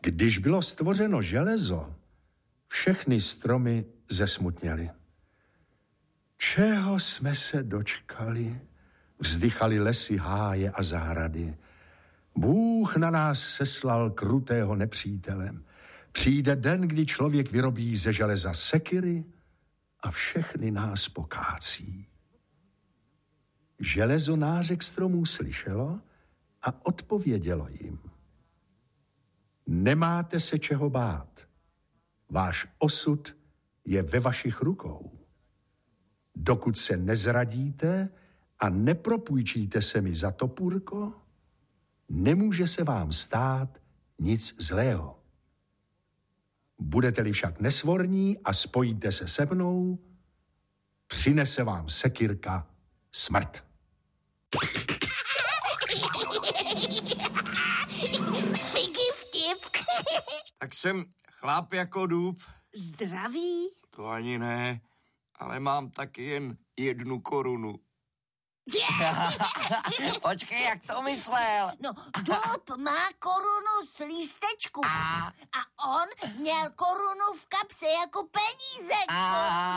Když bylo stvořeno železo, všechny stromy zesmutněly. Čeho jsme se dočkali? Vzdychali lesy, háje a zahrady. Bůh na nás seslal krutého nepřítele. Přijde den, kdy člověk vyrobí ze železa sekyry a všechny nás pokácí. Železo nářek stromů slyšelo a odpovědělo jim. Nemáte se čeho bát. Váš osud je ve vašich rukou. Dokud se nezradíte a nepropůjčíte se mi za topůrko, nemůže se vám stát nic zlého. Budete-li však nesvorní a spojíte se se mnou, přinese vám sekyrka smrt. Piggy vtip. Tak jsem chlap jako dub. Zdraví? To ani ne, ale mám taky jen 1 korunu. Počkej, jak to myslel? No, dub má korunu z lístečku. A on měl korunu v kapse jako peníze.